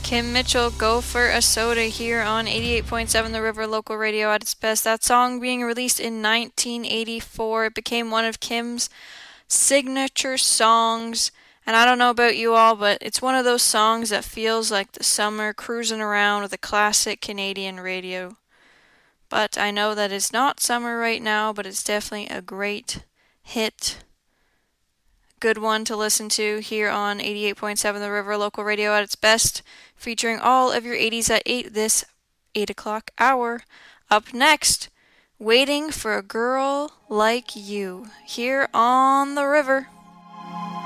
Kim Mitchell, Go for a Soda here on 88.7 The River Local Radio at its best. That song being released in 1984. It became one of Kim's signature songs. And I don't know about you all, but it's one of those songs that feels like the summer cruising around with a classic Canadian radio. But I know that it's not summer right now, but it's definitely a great hit. Good one to listen to here on 88.7 The River Local Radio at its best, featuring all of your 80s at 8 this 8 o'clock hour. Up next, Waiting for a Girl Like You, here on The River.